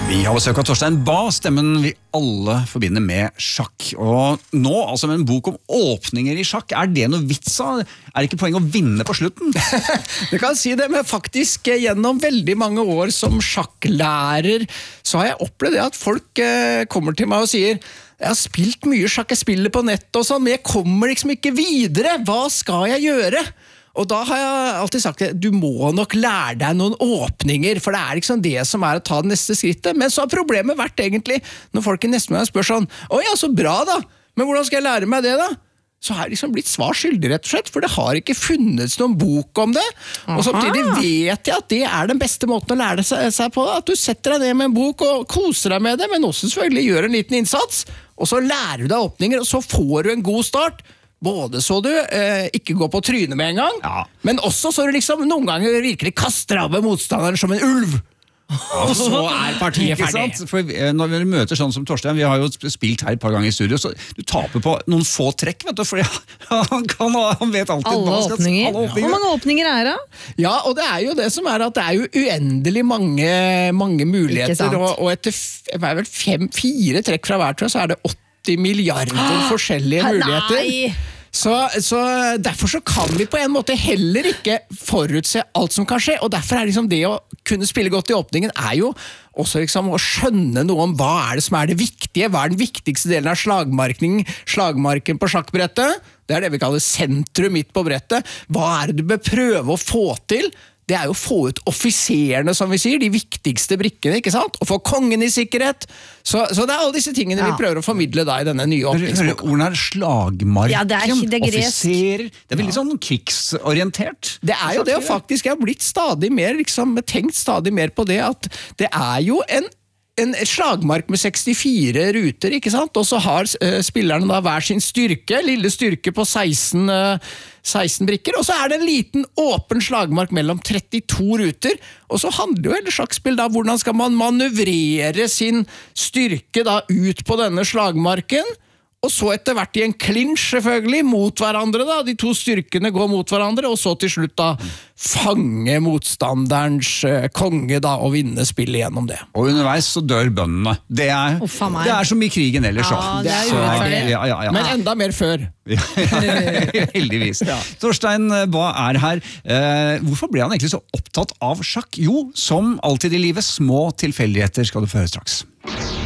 Vi har besøk av Torstein Bae, stemmen vi alle forbinder med sjakk. Og nå, altså med en bok om åpninger i sjakk, er det noe vits av? Er det ikke poeng å vinne på slutten? Du kan si det, men faktisk gjennom veldig mange år som sjakklærer, så har jeg opplevd det at folk kommer til meg og sier jeg har spilt mye sjakk, jeg spiller på nett og sånn, men jeg kommer liksom ikke videre. Hva skal jeg gjøre? Og da har jeg alltid sagt at du må nok lære deg noen åpninger, for det er liksom det som er å ta det neste skrittet. Men så har problemet vært egentlig, når folk i neste gang spør sånn, «Å ja, så bra da, men hvordan skal jeg lære meg det da?» Så har jeg liksom blitt svarskyldig rett og slett, for det har ikke funnits noen bok om det. Og samtidig vet jeg at det er den beste måten å lære seg på, at du setter deg ned med en bok og koser deg med det, men også selvfølgelig gjør en liten innsats, og så lærer du deg åpninger, og så får du en god start. Både så du ikke går på trynet med en gang, men også så du liksom noen ganger virkelig kaster av med motstanderen som en ulv. Og så er partiet ferdig. For når vi møter sånn som Torstein, vi har jo spilt her et par ganger i studio, så du taper på noen få trekk, vet du, fordi han vet alltid alle åpninger. Hvor mange åpninger er det? Ja, og det er jo det som er at det er jo uendelig mange muligheter, og etter 4 trekk fra hver, så er det 80 milliarder forskjellige muligheter. Så derfor så kan vi på en måte heller ikke forutse alt som kan skje, og derfor er liksom det å kunne spille godt i åpningen er jo også liksom å skjønne noe om hva er det som er det viktige, hva er den viktigste delen av slagmarken på sjakkbrettet, det er det vi kaller sentrum midt på brettet, hva er det du bør prøve å få til? Det er jo å få ut offiserene, som vi sier, de viktigste brikkene, ikke sant? Og få kongen i sikkerhet. Så det er alle disse tingene vi prøver å formidle da i denne nye åpningsboka. Ordene er slagmarken, det er offiserer, det er veldig sånn krigsorientert. Det er jo det, og faktisk jeg har blitt stadig mer, liksom, tenkt stadig mer på det, at det er jo en slagmark med 64 ruter, ikke sant? Og så har spillerne da hver sin styrke, lille styrke på 16 brikker, og så er det en liten åpen slagmark mellom 32 ruter, og så handler jo hele sjakkspill da, hvordan skal man manøvrere sin styrke da ut på denne slagmarken, og så etter hvert i en clinch selvfølgelig mot hverandre da, de to styrkene går mot hverandre, og så til slutt da fange motstanderens konge da, og vinne spillet gjennom det. Og underveis så dør bøndene. Det er som i krigen ellers. Men enda mer før. Heldigvis. Torstein Bae er her. Hvorfor ble han egentlig så opptatt av sjakk? Jo, som alltid i livet, små tilfeldigheter skal du få høre straks.